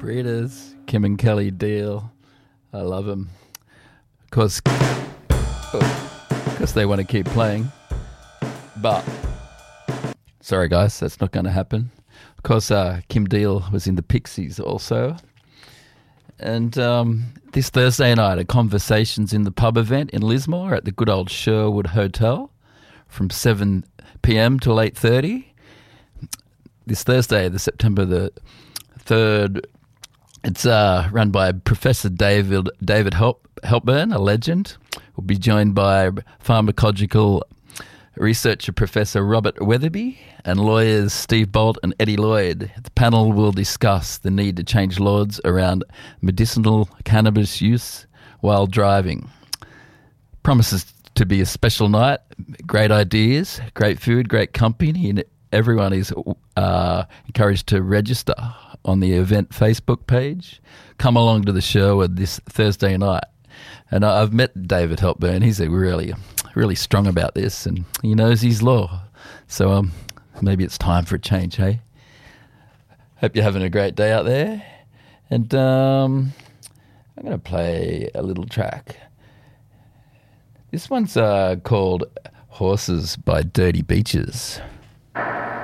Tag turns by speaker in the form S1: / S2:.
S1: Breeders, Kim and Kelly Deal. I love them. Of course, they want to keep playing. But, sorry guys, that's not going to happen. Of course, Kim Deal was in the Pixies also. And this Thursday night, a Conversations in the Pub event in Lismore at the good old Sherwood Hotel from 7 p.m. till 8:30. This Thursday, the September the 3rd, it's run by Professor David Helpburn, a legend. We'll be joined by pharmacological researcher Professor Robert Weatherby and lawyers Steve Bolt and Eddie Lloyd. The panel will discuss the need to change laws around medicinal cannabis use while driving. Promises to be a special night, great ideas, great food, great company, and everyone is encouraged to register on the event Facebook page. Come along to the show this Thursday night. And I've met David Helpburn. He's really strong about this, and he knows his law. So maybe it's time for a change, hey? Hope you're having a great day out there. And I'm going to play a little track. This one's called Horses by Dirty Beaches.